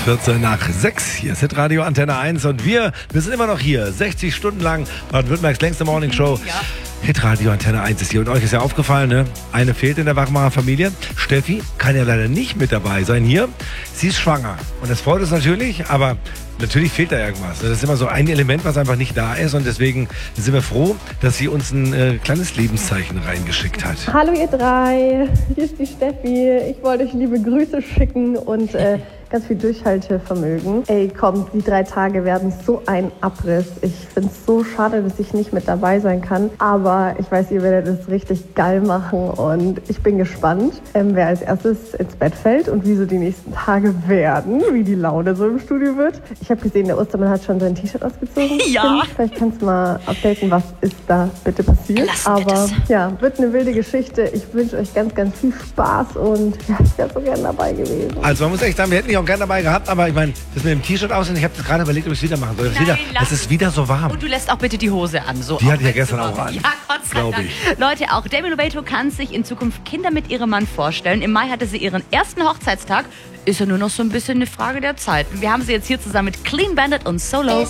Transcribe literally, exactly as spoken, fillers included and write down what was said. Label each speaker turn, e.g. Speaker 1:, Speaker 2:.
Speaker 1: vierzehn nach sechs. Hier ist Hitradio Antenne eins und wir, wir sind immer noch hier. sechzig Stunden lang Baden-Württembergs längste Morningshow. Ja. Hitradio Antenne eins ist hier. Und euch ist ja aufgefallen, ne? Eine fehlt in der Wachmacher-Familie. Steffi kann ja leider nicht mit dabei sein hier. Sie ist schwanger. Und das freut uns natürlich, aber natürlich fehlt da irgendwas. Das ist immer so ein Element, was einfach nicht da ist. Und deswegen sind wir froh, dass sie uns ein äh, kleines Lebenszeichen reingeschickt hat.
Speaker 2: Hallo ihr drei, hier ist die Steffi. Ich wollte euch liebe Grüße schicken und äh, ganz viel Durchhaltevermögen. Ey, komm, die drei Tage werden so ein Abriss. Ich finde es so schade, dass ich nicht mit dabei sein kann. Aber ich weiß, ihr werdet es richtig geil machen und ich bin gespannt, ähm, wer als erstes ins Bett fällt und wie so die nächsten Tage werden, wie die Laune so im Studio wird. Ich habe gesehen, der Ostermann hat schon sein T-Shirt ausgezogen.
Speaker 3: Ja.
Speaker 2: Vielleicht kannst du mal updaten, was ist da bitte passiert.
Speaker 3: Lassen wir
Speaker 2: Aber
Speaker 3: das.
Speaker 2: ja, wird eine wilde Geschichte. Ich wünsche euch ganz, ganz viel Spaß und ja, ich wäre so gerne dabei gewesen.
Speaker 1: Also man muss echt sagen, wir hätten dich auch gerne dabei gehabt, aber ich meine, das mit dem T-Shirt aussehen, ich habe gerade überlegt, ob ich es wieder machen soll. Es,
Speaker 3: Nein,
Speaker 1: wieder,
Speaker 3: lass
Speaker 1: es ist wieder so warm.
Speaker 3: Und du lässt auch bitte die Hose an. So
Speaker 1: Die hatte ich ja
Speaker 3: wenn's
Speaker 1: gestern
Speaker 3: so
Speaker 1: auch
Speaker 3: warm
Speaker 1: an.
Speaker 3: ist. Ja, Gott sei
Speaker 1: Glaub
Speaker 3: Dank.
Speaker 1: ich.
Speaker 3: Leute, auch Demi Lovato kann sich in Zukunft Kinder mit ihrem Mann vorstellen. Im Mai hatte sie ihren ersten Hochzeitstag. Ist ja nur noch so ein bisschen eine Frage der Zeit. Wir haben sie jetzt hier zusammen mit Clean Bandit und Solo.